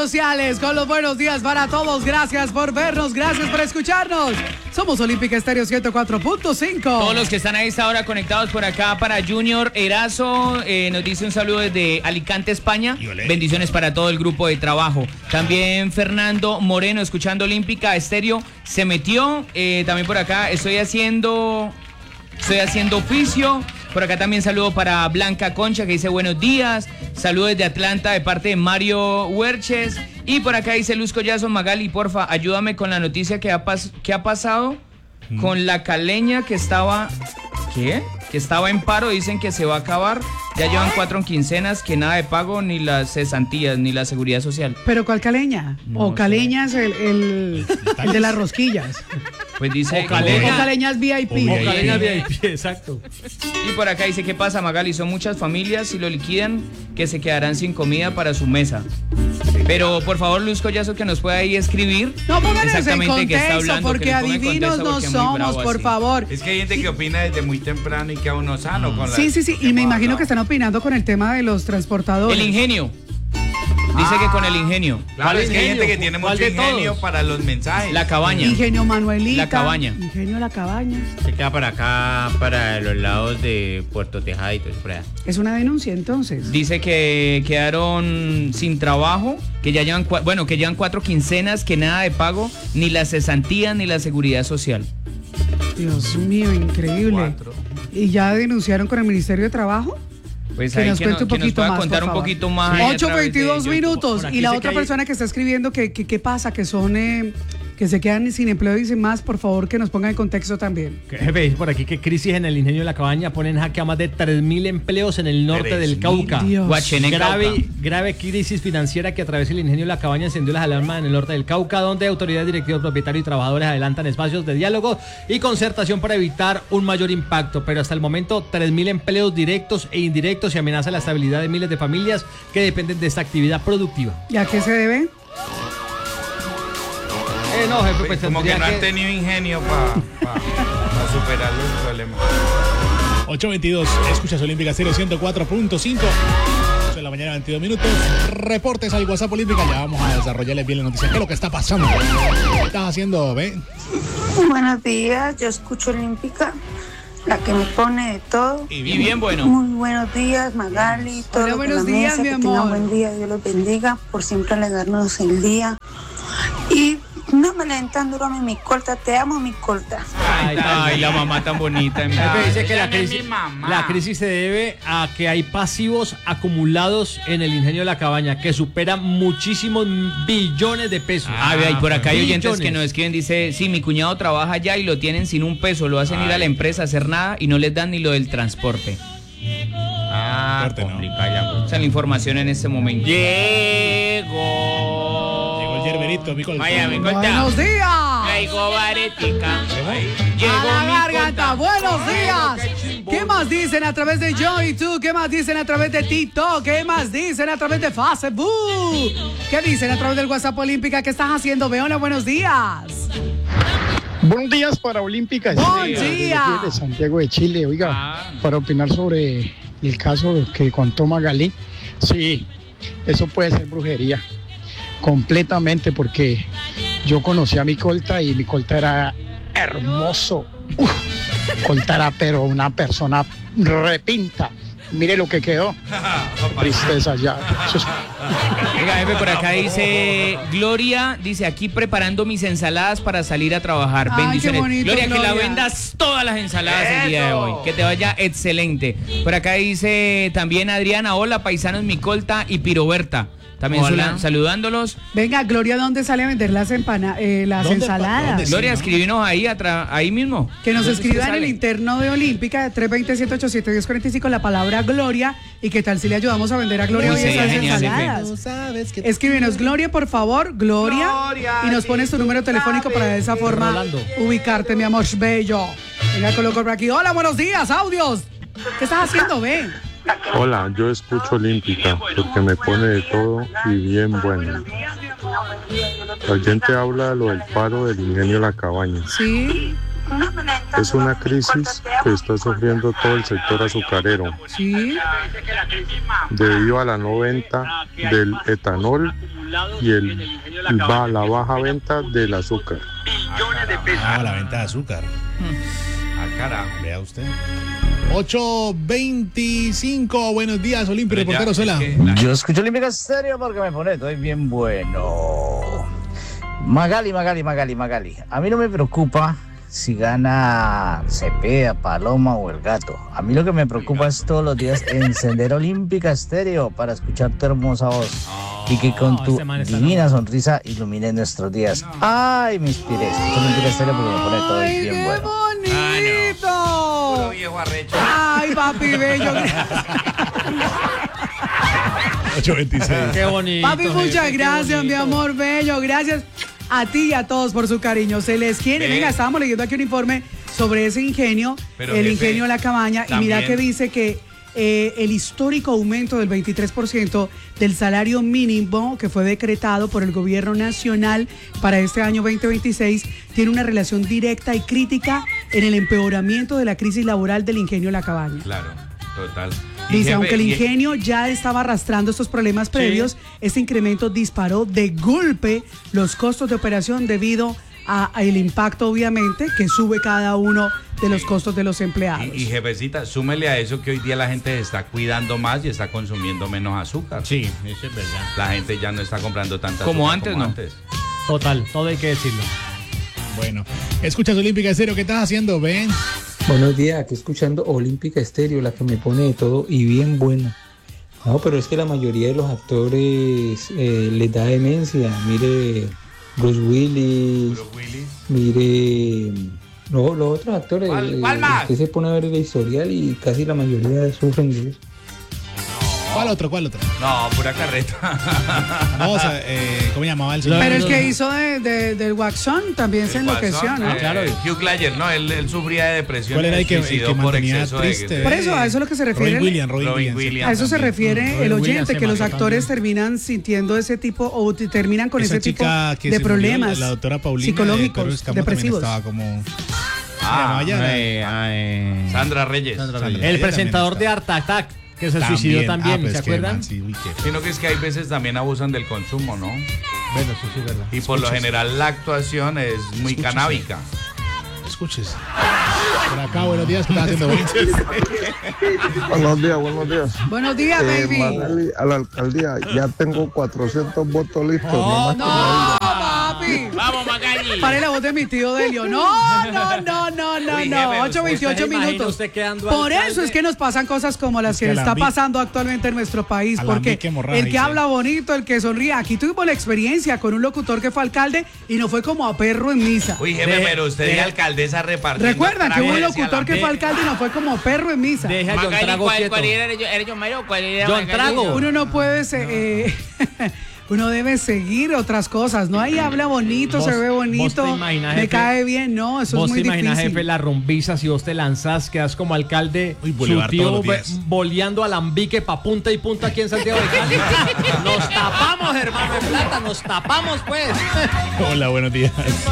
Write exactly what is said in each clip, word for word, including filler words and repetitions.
sociales con los buenos días para todos. Gracias por vernos, gracias por escucharnos. Somos Olímpica Estéreo ciento cuatro punto cinco. Todos los que están a esta hora conectados por acá, para Junior Erazo, eh, nos dice un saludo desde Alicante, España. Bendiciones para todo el grupo de trabajo. También Fernando Moreno, escuchando Olímpica Estéreo, se metió. Eh, también por acá estoy haciendo, estoy haciendo oficio. Por acá también saludo para Blanca Concha, que dice buenos días. Saludos desde Atlanta de parte de Mario Huerches. Y por acá dice Luz Collazo, Magali, porfa, ayúdame con la noticia que ha, pas- que ha pasado mm. con la caleña que estaba... ¿Qué? Que estaba en paro, dicen que se va a acabar. Ya llevan cuatro quincenas, que nada de pago, ni las cesantías, ni la seguridad social. ¿Pero cuál caleña? No o caleñas, sé. el, el, el de las rosquillas. Pues dice... O, caleña, o caleñas V I P. O, o caleñas V I P, exacto. Y por acá dice, ¿qué pasa, Magali? Son muchas familias, si lo liquidan, que se quedarán sin comida para su mesa. Pero, por favor, Luz Collazo, que nos pueda ahí escribir. No, pónganos en contexto, hablando, porque adivinos no somos, por así. favor. Es que hay gente que opina desde muy temprano y que a uno sano con la... Sí, sí, sí, y me imagino hablado. que están opinando con el tema de los transportadores. El ingenio. Dice ah, que con el ingenio. Claro, es que hay gente que tiene mucho ingenio todos? para los mensajes. La cabaña. Ingenio Manuelita. La cabaña. Ingenio La Cabaña. Se queda para acá, para los lados de Puerto Tejada y todo eso por allá. Es una denuncia, entonces. Dice que quedaron sin trabajo, que ya llevan, bueno, que llevan cuatro quincenas, que nada de pago, ni la cesantía, ni la seguridad social. Dios mío, increíble. Cuatro. ¿Y ya denunciaron con el Ministerio de Trabajo? Pues que ahí nos que, cuente no, un poquito que nos pueda más, contar un poquito más. ocho veintidós minutos. Y la otra persona que está escribiendo que qué pasa, que son eh, que se quedan sin empleo y sin más, por favor que nos pongan en contexto también. Veis por aquí que crisis en el ingenio de La Cabaña pone en jaque a más de tres mil empleos en el norte del Cauca. Guachene, grave, Cauca. grave crisis financiera que atraviesa el ingenio de La Cabaña encendió las alarmas en el norte del Cauca, donde autoridades, directivos, propietarios y trabajadores adelantan espacios de diálogo y concertación para evitar un mayor impacto. Pero hasta el momento, tres mil empleos directos e indirectos y amenaza la estabilidad de miles de familias que dependen de esta actividad productiva. ¿Y a qué se debe? Eh, no, jefe, pues como que no que... han tenido ingenio para pa, pa superar los problemas. ocho veintidós, escuchas Olímpica Estéreo ciento cuatro punto cinco. ocho de la mañana, veintidós minutos. Reportes al WhatsApp Olímpica. Ya vamos a desarrollarles bien la noticia. ¿Qué es lo que está pasando? ¿Qué estás haciendo, ve? Buenos días, yo escucho Olímpica, la que me pone de todo. Y bien bueno. Muy buenos días, Magali. Todo Hola, buenos días, mi que amor. tengan buen día, Dios los bendiga por siempre alegrarnos el día. Y no me le den tan duro a mi, mi corta, te amo, mi corta. Ay, ay, la mamá tan bonita. Mi jefe dice que la crisis, la crisis se debe a que hay pasivos acumulados en el ingenio de La Cabaña que superan muchísimos billones de pesos. Ah, y por acá hay billones. oyentes que nos escriben, dice, sí, mi cuñado trabaja allá y lo tienen sin un peso, lo hacen ay. ir a la empresa a hacer nada y no les dan ni lo del transporte. Ah, Fuerte, complicada. ¿No? Esa es la información en este momento. Llegó. Yerberito, mi colta. Vaya, mi colta. Buenos días. Traigo varetica. Llegó a la garganta. Buenos días. ¿Qué más dicen a través de YouTube? ¿Qué más dicen a través de TikTok? ¿Qué más dicen a través de Facebook? ¿Qué dicen a través del WhatsApp Olímpica? ¿Qué estás haciendo? Veona, buenos días. Buenos días para Olímpica. Buen día. De Santiago de Chile, oiga, ah. para opinar sobre el caso que contó Magali. Sí, eso puede ser brujería. Completamente, porque yo conocí a mi colta y mi colta era hermoso. Uf, colta era pero una persona repinta. Mire lo que quedó. Tristeza ya. Oiga, jefe, por acá dice Gloria, dice aquí preparando mis ensaladas para salir a trabajar. Ay, bendiciones. Bonito, Gloria, Gloria, que la vendas todas las ensaladas ¡eso! El día de hoy. Que te vaya excelente. Por acá dice también Adriana, hola, paisanos, mi colta y Piroberta. También hola. Saludándolos. Venga, Gloria, ¿dónde sale a vender las empanadas, eh, las ensaladas? ¿Dónde? Gloria, escribinos ahí, atra- ahí mismo. Que nos escriba en el interno de Olímpica, tres dos cero, siete ocho siete, uno cero cuatro cinco, la palabra Gloria. ¿Y qué tal si le ayudamos a vender a Gloria hoy esas ensaladas? Escríbenos, Gloria, por favor, Gloria. Gloria y nos pones tu número telefónico para de esa forma Rolando. ubicarte, mi amor bello. Venga, coloco por aquí. Hola, buenos días, audios. ¿Qué estás haciendo, ven? Hola, yo escucho Olímpica porque me pone de todo y bien bueno. La oyente habla de lo del paro del ingenio La Cabaña. Sí. Es una crisis que está sufriendo todo el sector azucarero. Sí. Debido a la no venta del etanol y el, va, la baja venta del azúcar. Ah, la venta de azúcar. Ah, carajo. Vea usted. ocho veinticinco, buenos días, Olimpia, reportero Sola. Es que la... Yo escucho Olímpica Estéreo porque me pone todo bien bueno. Magali, Magali, Magali, Magali. A mí no me preocupa si gana Cepeda, Paloma o el Gato. A mí lo que me preocupa es todos los días encender Olímpica Estéreo para escuchar tu hermosa voz. Oh, y que con tu divina sonrisa ilumine nuestros días. No. Ay, me inspiré. Escucho Olímpica Estéreo porque me pone todo Ay, bien qué bueno. bonito. Ah, no. Puro viejo arrecho. Ay, papi bello. ocho veintiséis. Qué bonito. Papi, muchas jefe, gracias, mi amor bello. Gracias a ti y a todos por su cariño. Se les quiere. Venga, estábamos leyendo aquí un informe sobre ese ingenio, Pero, el jefe, ingenio La Cabaña. también. Y mira que dice que eh, el histórico aumento del veintitrés por ciento del salario mínimo que fue decretado por el gobierno nacional para este año veinte veintiséis tiene una relación directa y crítica en el empeoramiento de la crisis laboral del ingenio La Cabaña. Claro, total. Y Dice, jefe, aunque el y- ingenio ya estaba arrastrando estos problemas previos, este incremento disparó de golpe los costos de operación debido al impacto, obviamente, que sube cada uno de los costos de los empleados. Y, y jefecita, súmele a eso que hoy día la gente se está cuidando más y está consumiendo menos azúcar. Sí, eso es verdad. La gente ya no está comprando tanta Como azúcar antes, ¿no? Total, todo hay que decirlo. Bueno, escuchas Olímpica Estéreo, ¿qué estás haciendo, Ben? Buenos días, aquí escuchando Olímpica Estéreo, la que me pone de todo y bien buena. No, pero es que la mayoría de los actores eh, les da demencia. Mire, Bruce Willis, Bruce Willis. mire, no, los otros actores. ¿Cuál- cuál eh, más? Usted se pone a ver el historial y casi la mayoría sufren de eso. ¿Cuál otro? ¿Cuál otro? No, pura carreta. No, o sea, eh, ¿cómo llamaba el señor? Pero el que hizo de, de- del Waxón también se El enloqueció, Guasón, ¿no? eh, Claro. Hugh Glayer, no, él, él sufría de depresión. ¿Cuál era el que- el suicidó que por mantenía exceso triste? de... Por eso, a eso es lo que se refiere. Robin Williams, Robin, Robin Williams. Williams. A eso se también. refiere Robin el Williams oyente, se que los mató actores también. terminan sintiendo ese tipo o t- terminan con Esa ese tipo chica que de se murió, problemas la doctora Paulina de psicológicos, Perro Escamó, también depresivos. estaba como... Ah, Se llamaba Ay, ay. Sandra Reyes. Sandra El Reyes. presentador de Ella Art Attack, que se también suicidó estaba. también, Ah, pues ¿se que, acuerdan? man, sí, uy, qué- Sino que es que hay veces también abusan del consumo, ¿no? Bueno, sí, sí, es verdad. Y por lo Escuches. general la actuación es muy Escúchese. canábica. Escuches. Por acá, buenos días, ¿qué estás haciendo, Ben? Buenos días, buenos días. Buenos días, Eh, baby. Magali, a la alcaldía, ya tengo cuatrocientos votos listos. Oh, nomás que No, papi. Vamos, Magali. Pare la voz de mi tío Delio. No, no, no, no, no, Uy, no. jefe, ocho veintiocho ¿usted se imagina minutos. usted quedando Por alcalde? eso es que nos pasan cosas como las Es que que está Alambique- pasando actualmente en nuestro país. Porque Alambique Morraja, el que dice. habla bonito, el que sonríe. Aquí tuvimos la experiencia con un locutor que fue alcalde y no fue como a perro en misa. Uy, jefe, De- pero usted de- y alcaldesa repartiendo. Recuerdan que hubo un tragos hacia locutor que la- fue alcalde y no fue como perro en misa. Deja a John Magali, Trago ¿cuál, quieto. cuál era? ¿Eres John Mario? ¿Cuál era John Magali? Trago. Uno no puede se- eh, uno debe seguir otras cosas, ¿no? Ahí habla bonito, Vos- se ve vos bonito, te imaginas, me jefe, cae bien, no, eso Vos es muy te imaginas, difícil. jefe, la rumbiza, si vos te lanzás, quedas como alcalde, Uy, su Bolívar tío todos los ve- días. boleando alambique pa' punta y punta aquí en Santiago de Cali. Nos tapamos, hermano de plata, nos tapamos, pues. Hola, buenos días.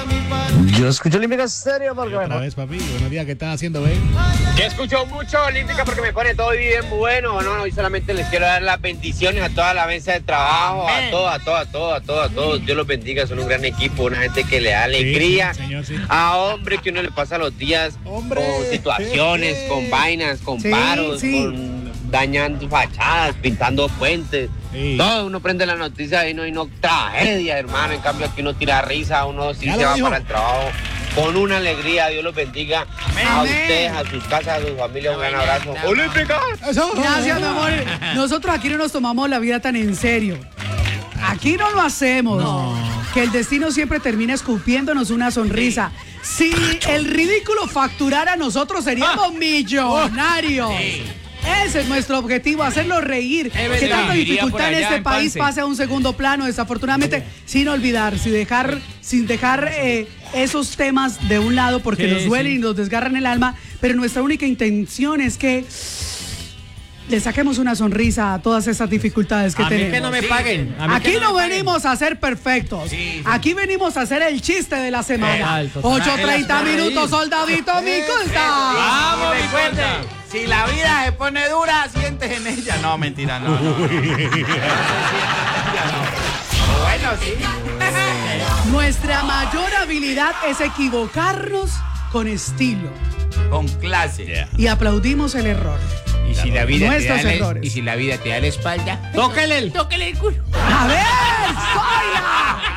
Yo escucho Olímpica Estéreo porque me Otra pone... vez, papi, buenos días, ¿qué estás haciendo, Ben? Yo escucho mucho Olímpica porque me pone todo bien bueno. No, no, y solamente les quiero dar las bendiciones a toda la mesa de trabajo, a todos, a todos, a todos, a todos, a todos. Dios los bendiga, son un gran equipo, una gente que le da alegría Sí, señor, sí. a hombre que uno le pasa los días Hombre. con situaciones, con vainas, con Sí, paros, sí. con dañando fachadas, pintando puentes. Sí. Todo, uno prende la noticia y no hay no tragedia, hermano. En cambio aquí uno tira risa, uno sí Ya se lo va dijo. para el trabajo con una alegría. Dios los bendiga a Amén. ustedes, a sus casas, a sus familias. Un gran abrazo. ¡Olímpica! Eso. Gracias, mi amor. Nosotros aquí no nos tomamos la vida tan en serio. Aquí no lo hacemos. Que el destino siempre termina escupiéndonos una sonrisa. Si el ridículo facturara, nosotros seríamos millonarios. Ese es nuestro objetivo, hacerlo reír. Eve, Que tanta viviría por dificultad en allá, este en país Pance. pase a un segundo plano, desafortunadamente, sin olvidar, sin dejar, sin dejar eh, esos temas de un lado porque Sí, nos duelen sí. y nos desgarran el alma, pero nuestra única intención es que le saquemos una sonrisa a todas esas dificultades que A mí tenemos. que no me paguen. a mí Aquí que no me paguen. venimos a ser perfectos. Sí, sí. Aquí venimos a hacer el chiste de la semana. Eh, alto. ocho treinta Ah, el minutos, reír. soldadito, mi culta. Vamos, recuerde, si la vida se pone dura, sientes en ella. No, mentira, no. no. Bueno, sí. Nuestra mayor habilidad es equivocarnos con estilo. Con clase. Yeah. Y aplaudimos el error. Y si la vida te Nuestros da la, errores. y si la vida te da la espalda, tóquele el, tóquele el culo. A ver, ¡soila!